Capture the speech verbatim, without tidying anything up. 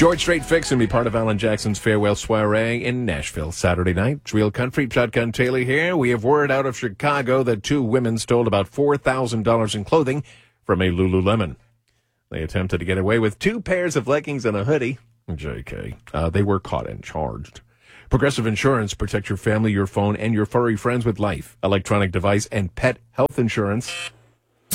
George Strait Fix and be part of Alan Jackson's farewell soiree in Nashville Saturday night. It's Real Country. Shotgun Taylor here. We have word out of Chicago that two women stole about four thousand dollars in clothing from a Lululemon. They attempted to get away with two pairs of leggings and a hoodie. J K. Uh, they were caught and charged. Progressive Insurance. Protect your family, your phone, and your furry friends with life, electronic device, and pet health insurance.